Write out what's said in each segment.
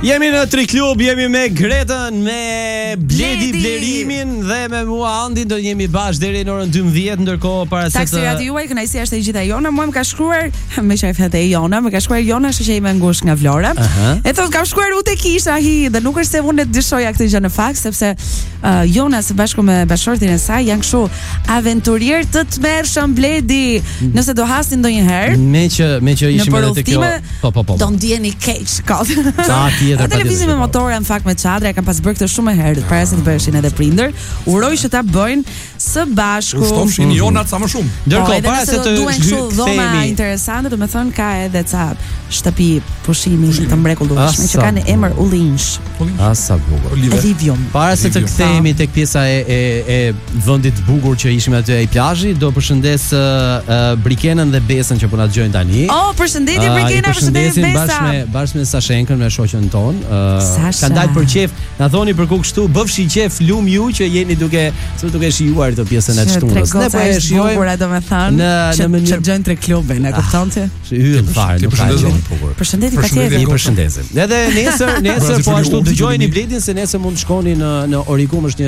Jemi në Tri Klub, jemi me Gretën, me Bledi Blerimin dhe me mua Andin, do jemi bashkë deri në orën 12, ndërkohë para se të Taksirat juaj, kënaqësia është e gjitha Jona, mua më ka shkruar me shefet e Jona, më ka shkruar Jona shoqë ime ngushtë nga Vlora. E thot kam shkruar u te kisha hi, dhe nuk është se unë dëshoja këtë gjë në fakt, sepse Jona së bashku me bashortin e saj janë kështu aventurier të tmerrshëm Bledi. Nëse do hasni ndonjëherë, me që ishim edhe te kjo. Po. Do ndjeni keq kot. Televizin me motore në fakt me çadra, e kam pas bërë këtë shumë herë para se të bëheshin edhe prindër. Uroj që ta bëjnë së bashku. Ushtofshin Jonat sa më shumë. Ndërkohë para se të duhen kështu dhoma interesante, do të thonë ka edhe ca shtëpi pushimi të mrekullueshme që kanë emër Ullinsh. Sa bukur. Livium. Para se të kthehemi tek pjesa e vendit të bukur që ishim aty ai plazhi, do përshëndes Brikenën dhe Besën që po na dëgjojnë tani. Oh, përshëndetje Brikena, përshëndetje Besa. Bashkë me Sashenkën, me shoqën tonë. Ka dalë për qef. Na thoni për ku kështu, bëfshi qef lum ju që jeni duke shijuar këtë pjesën e shtunës. Ne po e shijojmë, domethënë, në mënyrë që gjojnë Tre Klubin, e kupton ti? Hyll fare. Përshëndetje patjetër. Përshëndesim. Edhe nesër po ashtu dëgjojeni Bledin se nesër mund të shkoni në Orikum, është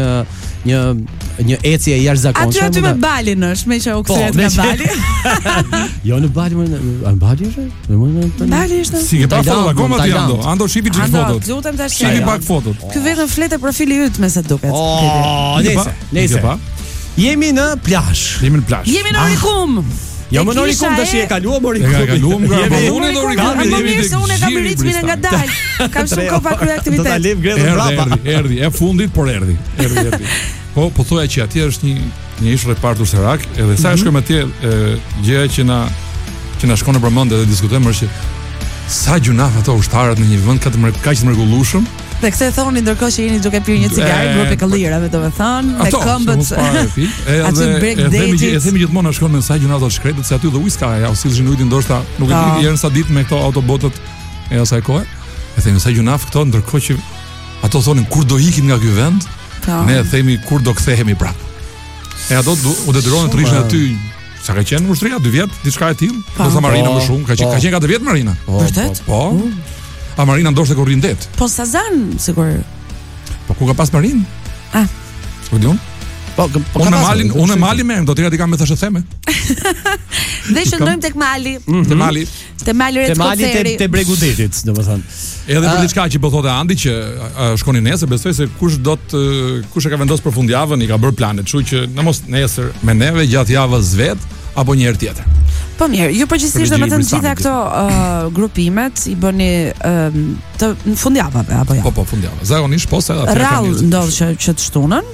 një ecje e jashtëzakonshme. Aty me Balin është, me që u kthehet nga Bali. Jo në Bali, në Bali është? Bali është. Si ke pa foto akoma ti Ando shipi çik fotot. Lutem tash. Shipi pak fotot. Ky vetëm fletë profili yt me sa duket. Nesër. Jemi në plazh. Jemi në Orikum. Jo më në Orikum tash e kaluam Orikum. E kaluam nga unë në Orikum. Më mirë se unë kam ritmin nga dal. Kam shumë kohë pa kryer aktivitet. Do ta lëm Gretën brapa. Erdhi e fundit, por erdhi. Po thoya që atje është një ish repartur serak, edhe sa shkojmë atje, gjëja që na shkon në përmendje dhe diskutojmë është që sa gjunaf ato ushtarët në një vend kaq të mrekullueshëm. Dhe këtë e thoni ndërkohë që jeni duke pirë një cigare, grupi këllirave, domethënë, me këmbët. E themi gjithmonë na shkon me sa gjunaf ato shkretët, se aty do uiskaja, ose si ujti ndoshta nuk e di herën sa ditë me këto autobotët e asaj kohe. E themi sa gjunaf këto, ndërkohë që ato thonin kur do ikin nga ky vend, ne themi kur do kthehemi prapë. E ato u detyronin të rishin aty. Sa ka qenë ushtria 2 vjet, diçka e tillë, ose Marina më shumë, ka qenë 4 vjet Marina. Vërtet? Po. A Marina ndoshta korrin det. Po Sazan, sigur. Po ku ka pas Marin? Studion? Po unë Mali më, do të t'i kam me thashë theme. Dhe shndojmë tek Mali. Te Mali. Te Mali Reckoceri. Te Bregudetit, domethënë. Edhe për diçka që po thotë Andi që shkoni nesër, besoj se kush e ka vendosur për fundjavën i ka bërë planet, kështu që në mos nesër me neve gjatë javës vet apo një herë tjetër. Po mirë, ju përgjithsisht domethënë gjitha këto grupimet i bëni të fundjavave apo jo? Po fundjavë. Zakonisht po se atë rrallë ndodh që të shtunën.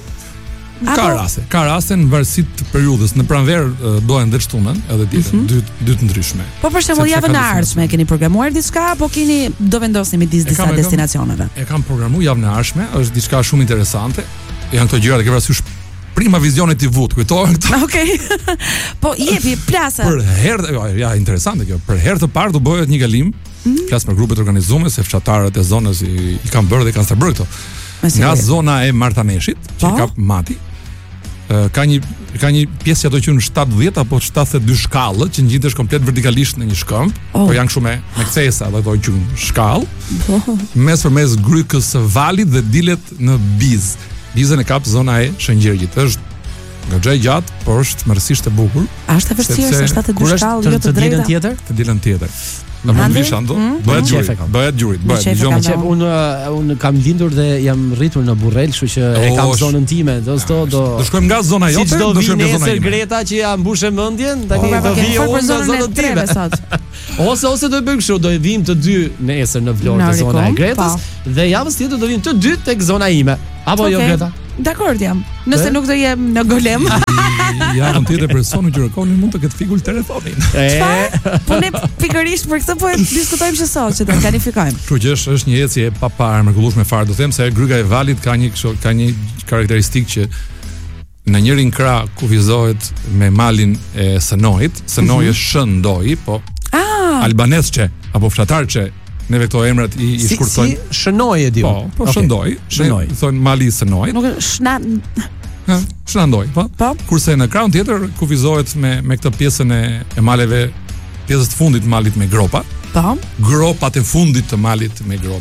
Ka raste në varësi të periudhës. Në pranverë dohen dhe shtunën, edhe dy të ndryshme. Po për shembull javën e ardhshme keni programuar diçka apo do vendosni midis disa destinacioneve? E kam programuar javën e ardhshme, është diçka shumë interesante. Janë këto gjëra që ke parasysh prima vizione TV-t, kujtohen këto. Okej. Po jepi plasa. Për herë, interesante kjo. Për herë të parë do bëhet një galim, flas për grupet organizuese, se fshatarët e zonës i kanë bërë dhe kanë sa bërë këto. Nga zona e Martaneshit, që ka Mati, ka një pjesë që ato quhen 70 apo 72 shkallë që ngjitesh komplet vertikalisht në një shkëmb, po janë kështu me kthesa, ato quhen shkallë. Mes grykës së valit dhe dilet në Biz. Bizën e kap zona e Shëngjërgjit. Është goxha e gjatë, por është mërësisht e bukur. A është e vërtetë se 72 shkallë jo të drejta? Të dilën tjetër. Në mund vish ando, bëhet gjurit. Unë kam lindur dhe jam rritur në Burrel, kështu që e kam zonën time. Do shkojmë nga zona jote, do shkojmë nga zona ime. Greta që ja mbushë mendjen, tani do vi unë në zonën time sot. Ose do bëjmë kështu, do vim të dy nesër në Vlorë te zona e Gretës dhe javës tjetër do vim të dy tek zona ime. Apo jo Greta? Dakord jam. Nëse nuk do jem në Golem. Javën tjetër personi që rekoni mund të ketë figul telefonin. Po ne pikërisht për këtë po e diskutojmë që sot që të planifikojmë. Kështu që është një ecje pa mrekullueshme fare, do them se gryka e valit ka një karakteristikë që në njërin krah kufizohet me malin e Sënojit. Sënoj është shëndoi, po albanezçe apo fshatarçe. Neve këto emrat i shkurtojnë. Si shënoj e diu. Po shëndoi. Thon mali i Sënojit. Nuk është Shëndoi, po. Kurse në krahun tjetër kufizohet me këtë pjesën e maleve, pjesës të fundit të malit me gropa. Po. Gropat e fundit të malit me gropa.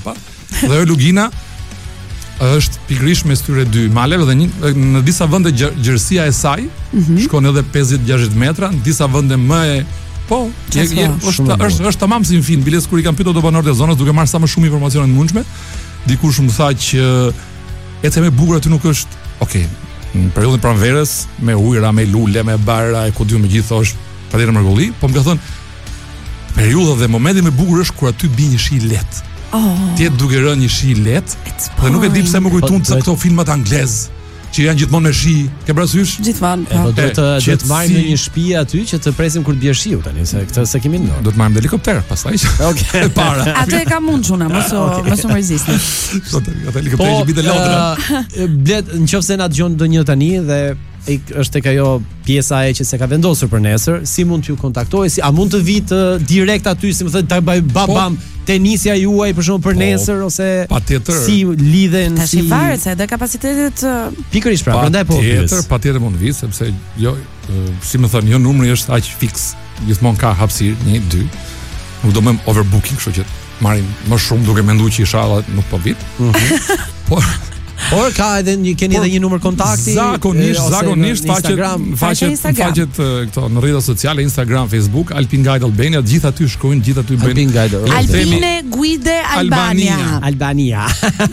Dhe ajo lugina është pikërisht mes tyre dy maleve dhe në disa vende gjerësia e saj shkon edhe 50-60 metra, në disa vende më e është tamam si në film. Biles kur I kam pyetur do banorët e zonës duke marrë sa më shumë informacione të mundshme, dikush më tha që eca më e bukur aty nuk është, në periudhën pranverës me ujëra, me lule, me bara e ku diun me gjithë është patjetër mrekulli, po më ka thënë periudha dhe momenti më i bukur është kur aty bie një shi lehtë. Ti duke rënë një shi lehtë dhe nuk e di pse më kujtun se këto filmat anglez që janë gjithmonë me shi, ke parasysh? Gjithmonë. Po duhet të marrim në një shtëpi aty që të presim kur të bie shiu tani, se këtë se kemi në. Do të marrim helikopter pastaj. Okej. Para. Atë e ka mund çuna, mos u mërzisni. Sot atë helikopteri që bie lodra. Blet, nëse na dëgjon ndonjë tani dhe është tek ajo pjesa e që se ka vendosur për nesër, si mund t'ju kontaktoj, a mund të vit direkt aty, si më thënë, ta bëj babam tenisja juaj për shkak për nesër ose si lidhen tash I varet se edhe kapacitetet pikërisht pra, prandaj po. Patjetër mund vit sepse si më thënë, jo numri është aq fiks, gjithmonë ka hapësirë 1, 2. Nuk do bëjmë overbooking, kështu që marrim më shumë duke menduar që inshallah nuk po vit. Por ka edhe keni edhe një numër kontakti zakonisht faqet këto në rrjetet sociale, Instagram, Facebook, Alpine Guide Albania, gjithë aty shkojnë, gjithë aty bëjnë Alpine Guide Albania.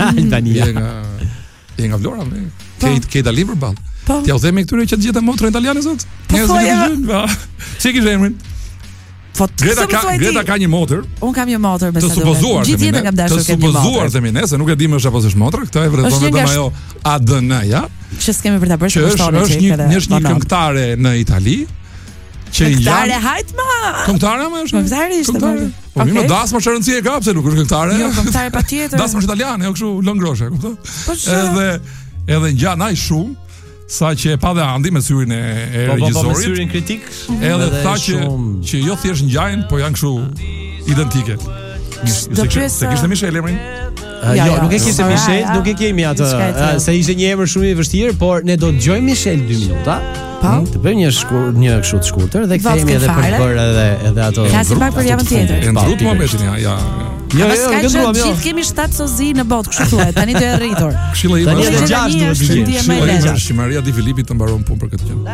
Je nga Vlora, ke dali për ball. Ti u themi këtyre që të gjitha motra italiane sot? Si ke emrin? Greta ka një motër. Un kam një motër të supozuar. Gjithë jetën kam dashur të supozuar themi ne, se nuk e di më është apo është motër, këtë e vërteton vetëm ajo ADN-ja. Që s'kemi për ta bërë shpërshtonë është një këngëtare në Itali. Që këngëtare hajtma. Këngëtare më është. Këngëtare ishte. Po më dasma çrëndsi e ka pse nuk është këngëtare. Jo, këngëtare patjetër. Dasma është italiane, jo kështu lëngroshe, kupton? Edhe ngjan aq shumë sa që e pa dhe Andi me syrin e regjisorit. Me syrin kritik. Edhe tha që jo thjesht ngjajnë, po janë kështu identike. Se kishte Michel emrin? Jo, nuk e kishte Michel, nuk e kemi atë, se ishte një emër shumë I vështirë, por ne do të dëgjojmë Michel 2 minuta. Të bëjmë një kështu të shkurtër dhe kthehemi edhe për të bërë edhe ato. Flasim pak për javën tjetër. E ndrut momentin ja. Jo, gjithë kemi 7 sozi në botë, kështu thuhet. Tani të rritur. Këshilla ime është 6 duhet të Maria Di Filipit të mbaron punë për këtë gjë.